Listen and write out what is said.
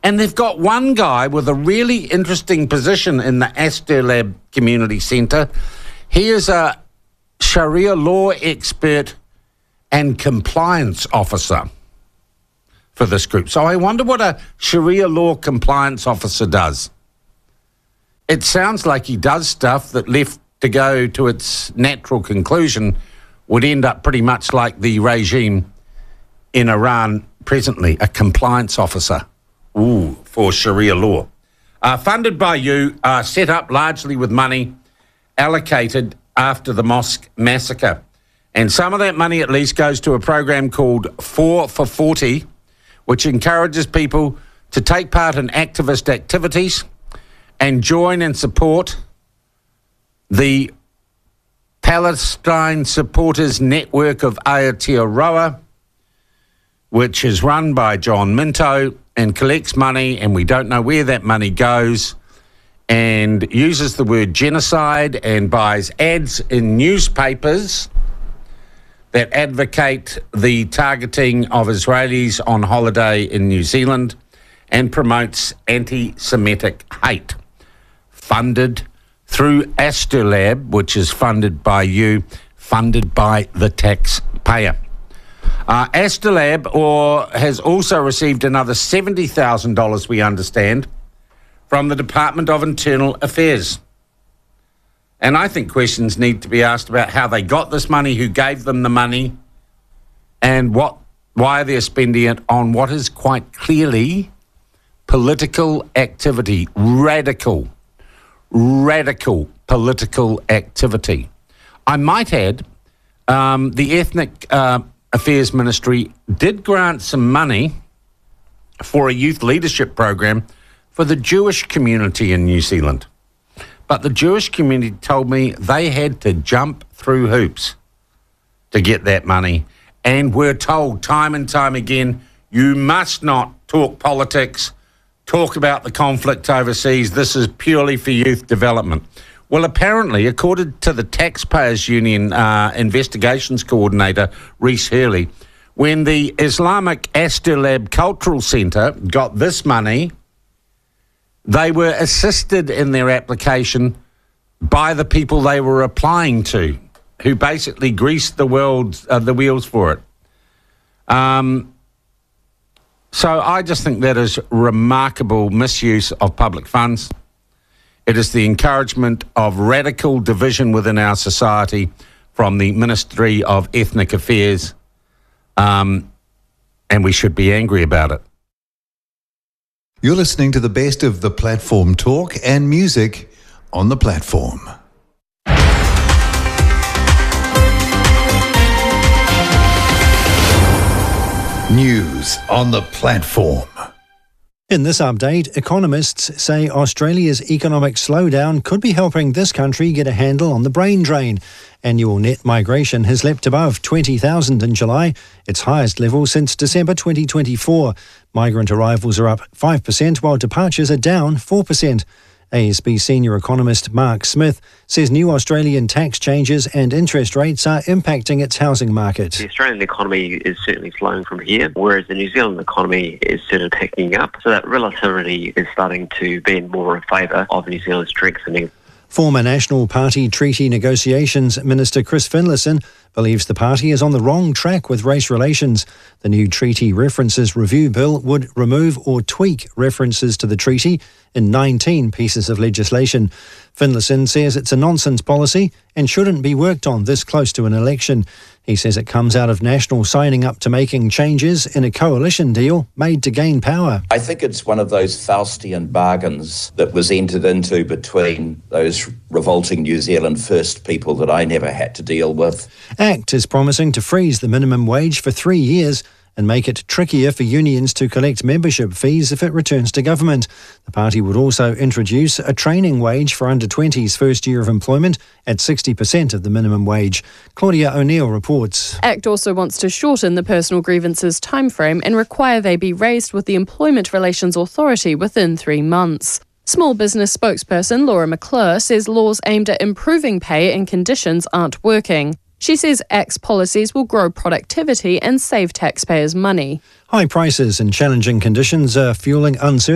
And they've got one guy with a really interesting position in the Astrolab Community Centre. He is a Sharia law expert and compliance officer for this group. So I wonder what a Sharia law compliance officer does. It sounds like he does stuff that, left to go to its natural conclusion, would end up pretty much like the regime in Iran presently, a compliance officer. For Sharia law. Funded by you, set up largely with money allocated after the mosque massacre. And some of that money at least goes to a program called 4 for 40, which encourages people to take part in activist activities and join and support the Palestine Supporters Network of Aotearoa, which is run by John Minto and collects money, and we don't know where that money goes, and uses the word genocide and buys ads in newspapers that advocate the targeting of Israelis on holiday in New Zealand and promotes anti-Semitic hate. Funded through Astrolab, which is funded by you, funded by the taxpayer. Astrolab has also received another $70,000, we understand, from the Department of Internal Affairs. And I think questions need to be asked about how they got this money, who gave them the money, and why they're spending it on what is quite clearly political activity, radical political activity. I might add, the Ethnic Affairs Ministry did grant some money for a youth leadership program for the Jewish community in New Zealand. But the Jewish community told me they had to jump through hoops to get that money. And we're told time and time again, you must not talk politics, talk about the conflict overseas. This is purely for youth development. Well, apparently, according to the Taxpayers Union investigations coordinator, Reece Hurley, when the Islamic Astrolab Cultural Centre got this money, they were assisted in their application by the people they were applying to, who basically greased the wheels for it. So I just think that is remarkable misuse of public funds. It is the encouragement of radical division within our society from the Ministry of Ethnic Affairs, and we should be angry about it. You're listening to the best of the Platform talk and music on the Platform. News on the Platform. In this update, economists say Australia's economic slowdown could be helping this country get a handle on the brain drain. Annual net migration has leapt above 20,000 in July, its highest level since December 2024. Migrant arrivals are up 5%, while departures are down 4%. ASB senior economist Mark Smith says new Australian tax changes and interest rates are impacting its housing market. The Australian economy is certainly flowing from here, whereas the New Zealand economy is certainly picking up. So that relativity is starting to be in more in favour of New Zealand strengthening. Former National Party Treaty Negotiations Minister Chris Finlayson believes the party is on the wrong track with race relations. The new Treaty References Review Bill would remove or tweak references to the treaty in 19 pieces of legislation. Finlayson says it's a nonsense policy and shouldn't be worked on this close to an election. He says it comes out of National signing up to making changes in a coalition deal made to gain power. I think it's one of those Faustian bargains that was entered into between those revolting New Zealand First people that I never had to deal with. ACT is promising to freeze the minimum wage for 3 years and make it trickier for unions to collect membership fees if it returns to government. The party would also introduce a training wage for under-20s first year of employment at 60% of the minimum wage. Claudia O'Neill reports. ACT also wants to shorten the personal grievances timeframe and require they be raised with the Employment Relations Authority within 3 months. Small business spokesperson Laura McClure says laws aimed at improving pay and conditions aren't working. She says ACT's policies will grow productivity and save taxpayers money. High prices and challenging conditions are fueling uncertainty